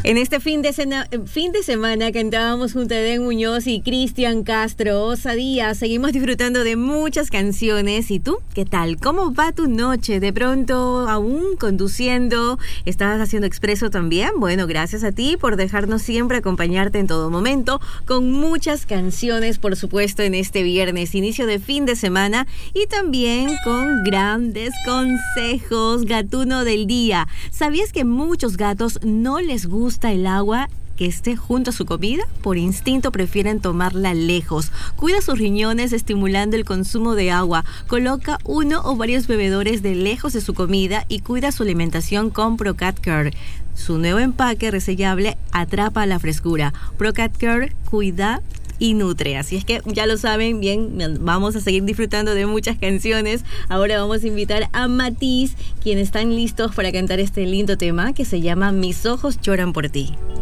En este fin de semana cantábamos junto a Eden Muñoz y Cristian Castro. Osadía, seguimos disfrutando de muchas canciones. ¿Y tú? ¿Qué tal? ¿Cómo va tu noche? ¿De pronto aún conduciendo? ¿Estás haciendo expreso también? Bueno, gracias a ti por dejarnos siempre acompañarte en todo momento con muchas canciones, por supuesto, en este viernes, inicio de fin de semana, y también con grandes consejos. Gatuno del día. ¿Sabías que muchos gatos no les gusta el agua que esté junto a su comida? Por instinto prefieren tomarla lejos. Cuida sus riñones estimulando el consumo de agua. Coloca uno o varios bebedores de lejos de su comida y cuida su alimentación con Procat Care. Su nuevo empaque resellable atrapa la frescura. Procat Care cuida y nutre. Así es que ya lo saben, bien, vamos a seguir disfrutando de muchas canciones. Ahora vamos a invitar a Matiz, quienes están listos para cantar este lindo tema que se llama Mis ojos lloran por ti.